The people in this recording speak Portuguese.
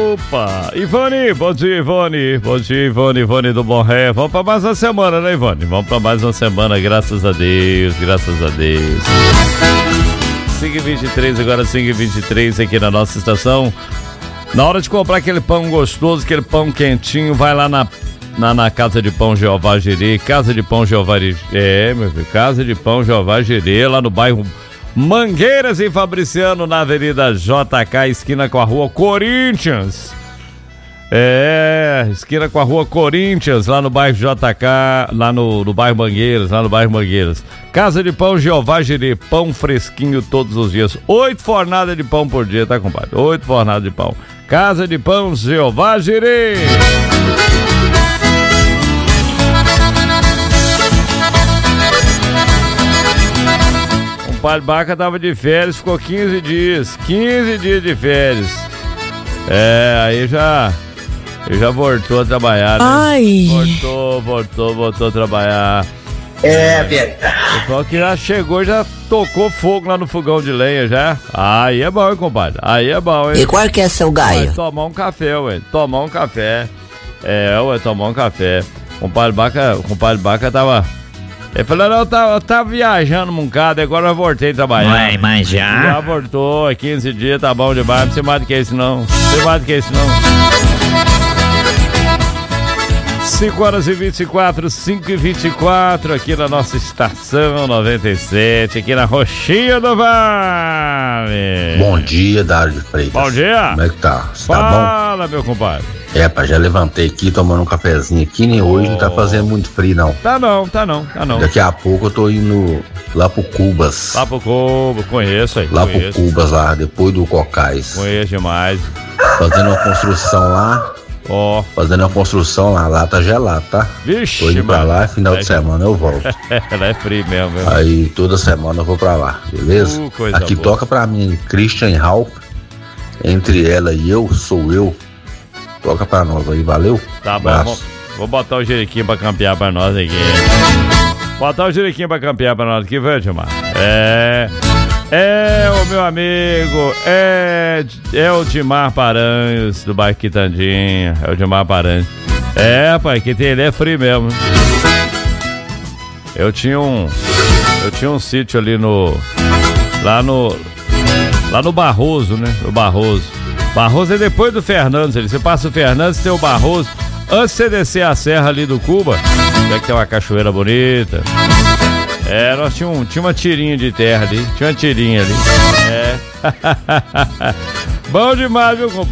Opa! Ivone, bom dia, Ivone. Bom dia, Ivone. Ivone do Bom Ré. Vamos pra mais uma semana, né, Ivone? Vamos pra mais uma semana, graças a Deus, graças a Deus. 5h23, agora 5h23 aqui na nossa estação. Na hora de comprar aquele pão gostoso, aquele pão quentinho, vai lá na Casa de Pão Jeová Jirê. Casa de Pão Jeová Jirê, meu filho, Casa de Pão Jeová Jirê, lá no bairro Mangueiras, em Fabriciano, na Avenida JK, esquina com a Rua Corinthians. Esquina com a Rua Corinthians, lá no bairro JK, lá no bairro Mangueiras, lá no bairro Mangueiras. Casa de Pão Jeová Jirê, pão fresquinho todos os dias. 8 fornadas de pão por dia, tá, compadre? 8 fornadas de pão. Casa de Pão Jeová Jirê. O Padre Baca tava de férias, ficou 15 dias de férias. Aí já voltou a trabalhar, né? Ai. Voltou a trabalhar. É verdade. O pessoal que já chegou, já tocou fogo lá no fogão de lenha, já. Aí é bom, hein, compadre? Aí é bom, hein? E qual que é seu gaio? Vai tomar um café, ué. Tomar um café. Tomar um café. O Padre Baca tava... Ele falou, não, eu tava viajando um bocado, agora eu voltei a trabalhar. Ué, mas Já voltou, 15 dias, tá bom demais, não sei mais do que isso não. 5h24, 5h24, aqui na nossa estação 97, aqui na Roxinha do Vale. Bom dia, Dário de Freitas. Bom dia. Como é que tá? Você tá Fala, meu compadre. bom? Já levantei aqui, tomando um cafezinho aqui, nem hoje não tá fazendo muito frio, não. Tá não. Daqui a pouco eu tô indo lá pro Cubas. Lá pro Cuba, conheço aí. Lá pro Cubas, lá, depois do Cocais. Conheço demais. Fazendo uma construção lá. Fazendo uma construção lá tá gelado, tá? Vixe, tô indo pra lá, final de semana eu volto. Ela é frio mesmo. Aí toda semana eu vou pra lá, beleza? Aqui boa. Toca pra mim, Christian Ralph. Entre ela e eu, sou eu. Toca pra nós aí, valeu? Tá bom, vou botar o Jeriquinho pra campear pra nós aqui. Botar o Jeriquinho pra campear pra nós aqui, vai, Gilmar? O meu amigo, é o Dimar Paranhos, do bairro Quitandinha, é o Dimar Paranhos. Pai, que ele é frio mesmo. Eu tinha um sítio ali lá no Barroso, né? No Barroso. Barroso é depois do Fernandes, você passa o Fernandes, tem o Barroso. Antes de você descer a serra ali do Cuba, já que tem uma cachoeira bonita. Nós tinha uma tirinha de terra ali. Bom demais, viu, compadre?